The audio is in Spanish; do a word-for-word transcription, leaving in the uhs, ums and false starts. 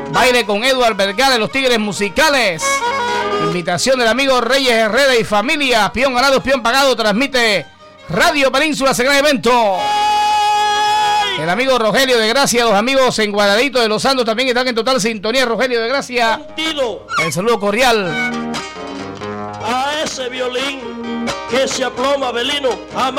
Baile con Eduard Vergara de los Tigres Musicales. Invitación del amigo Reyes Herrera y familia. Peón ganado, peón pagado. Transmite Radio Península, ese gran evento. El amigo Rogelio de Gracia, los amigos en Guardadito de los Santos también están en total sintonía. Rogelio de Gracia, el saludo cordial. A ese violín que se aploma, Belino.